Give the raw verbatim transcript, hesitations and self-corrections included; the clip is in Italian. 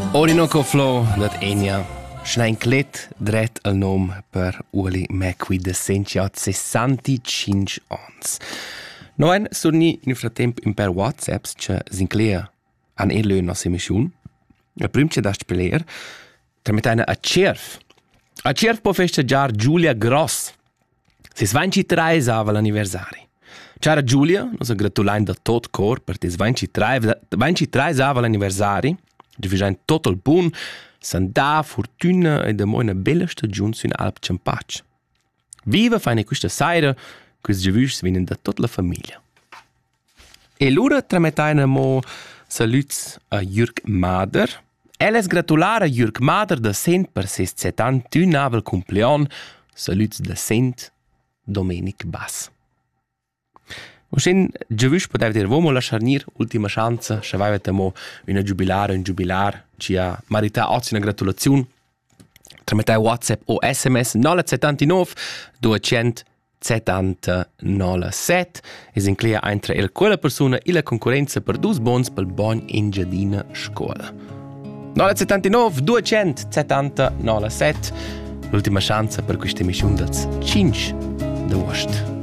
Orinoco Flow dat Enya. Schnein clet dret al nom per Uli Macqui de centiot sessantacinque ans. Noen surni in frattemp in per WhatsApps che s'inclea an e lö nos emission. A prim che dast peler trametana a cerf. A cerf po festegiar Giulia Gross. Sis ventitré ava l'anniversari. Ciao Giulia, nos gratulain da tot cor per tes ventitré ava l'anniversari. Di visain tot il bun, sanda, fortuna e da mo una bella stagione su in Alp Ciampac. Viva feine questa saira, quis giavusch vinen da tutta la famiglia. E l'ura trametaina mo saluts a Jürg Mader. Elles gratular a Jürg Mader da sent per ses settantunavel compleon, saluts da sent Domenic Bass. Uschin giavusch potev dir vomo la charnir ultima chance, schavevet mo una jubilar, un jubilar, ci ha marita oz una gratulazione. Trametei WhatsApp o S M S nolla settantanove duecento settantanovesette e s'inclea entre el quella persona e la concorrenza per dus bons pel bon Engiadina scuola. nolla settantanove duecento settantanovesette l'ultima chance per questa emissione del cinque d'agosto.